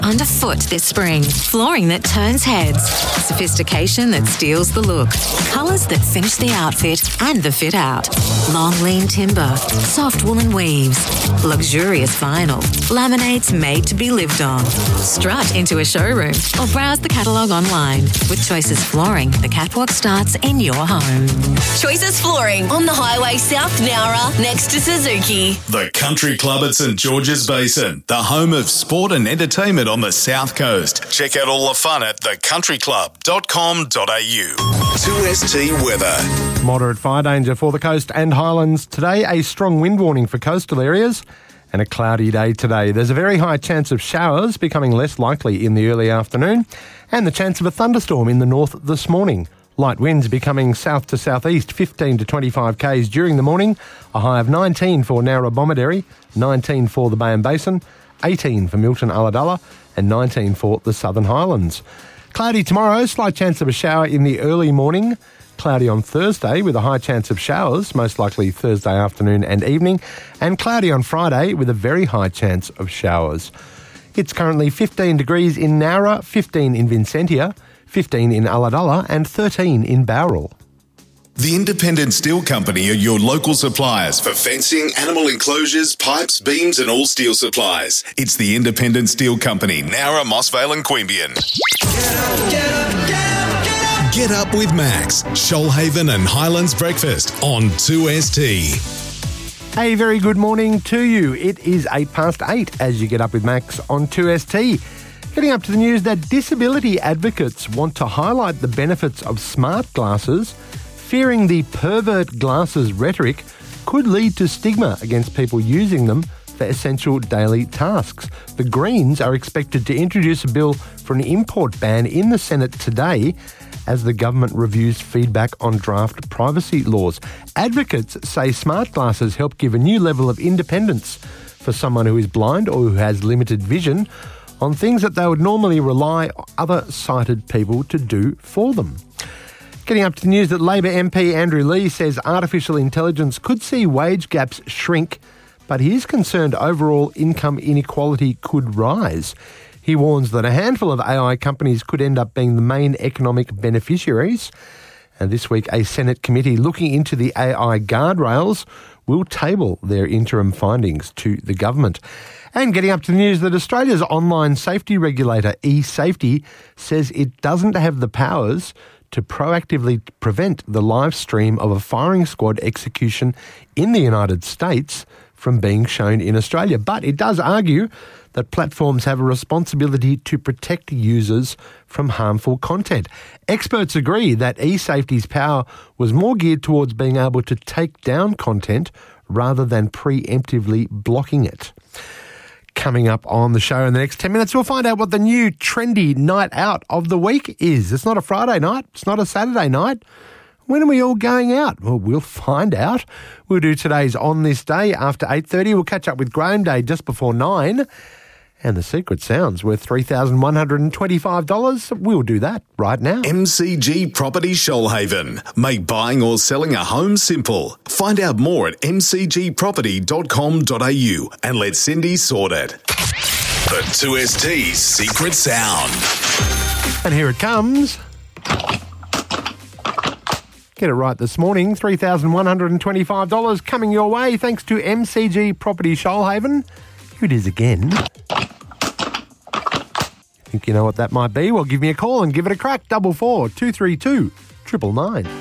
Underfoot this spring. Flooring that turns heads. Sophistication that steals the look. Colours that finish the outfit and the fit out. Long lean timber. Soft woolen weaves. Luxurious vinyl. Laminates made to be lived on. Strut into a showroom or browse the catalogue online. With Choices Flooring, the catwalk starts in your home. Choices Flooring on the highway South Nowra next to Suzuki. The Country Club at St George's Basin, the home of sport and entertainment on the South Coast. Check out all the fun at thecountryclub.com.au. 2ST weather. Moderate fire danger for the coast and highlands today. A strong wind warning for coastal areas and a cloudy day today. There's a very high chance of showers becoming less likely in the early afternoon and the chance of a thunderstorm in the north this morning. Light winds becoming south to southeast 15 to 25 k's during the morning. A high of 19 for Nowra-Bomaderry, 19 for the Bay and Basin, 18 for Milton-Ulladulla and 19 for the Southern Highlands. Cloudy tomorrow, slight chance of a shower in the early morning. Cloudy on Thursday with a high chance of showers, most likely Thursday afternoon and evening. And cloudy on Friday with a very high chance of showers. It's currently 15 degrees in Nowra, 15 in Vincentia, 15 in Ulladulla and 13 in Bowral. The Independent Steel Company are your local suppliers for fencing, animal enclosures, pipes, beams and all steel supplies. It's the Independent Steel Company, Nowra, Mossvale and Queanbeyan. Get up with Max, Shoalhaven and Highlands Breakfast on 2ST. A very good morning to you. It is 8:08 as you get up with Max on 2ST. Getting up to the news that disability advocates want to highlight the benefits of smart glasses, fearing the pervert glasses rhetoric could lead to stigma against people using them for essential daily tasks. The Greens are expected to introduce a bill for an import ban in the Senate today as the government reviews feedback on draft privacy laws. Advocates say smart glasses help give a new level of independence for someone who is blind or who has limited vision on things that they would normally rely on other sighted people to do for them. Getting up to the news that Labor MP Andrew Leigh says artificial intelligence could see wage gaps shrink, but he is concerned overall income inequality could rise. He warns that a handful of AI companies could end up being the main economic beneficiaries. And this week, a Senate committee looking into the AI guardrails will table their interim findings to the government. And getting up to the news that Australia's online safety regulator, eSafety, says it doesn't have the powers to proactively prevent the live stream of a firing squad execution in the United States from being shown in Australia. But it does argue that platforms have a responsibility to protect users from harmful content. Experts agree that eSafety's power was more geared towards being able to take down content rather than preemptively blocking it. Coming up on the show in the next 10 minutes, we'll find out what the new trendy night out of the week is. It's not a Friday night. It's not a Saturday night. When are we all going out? Well, we'll find out. We'll do today's On This Day after 8:30. We'll catch up with Graham Day just before 9. And the Secret Sound's worth $3,125. We'll do that right now. MCG Property Shoalhaven. Make buying or selling a home simple. Find out more at mcgproperty.com.au and let Cindy sort it. The 2ST Secret Sound. And here it comes. Get it right this morning. $3,125 coming your way thanks to MCG Property Shoalhaven. Here it is again. Think you know what that might be? Well, give me a call and give it a crack. 44 232 999.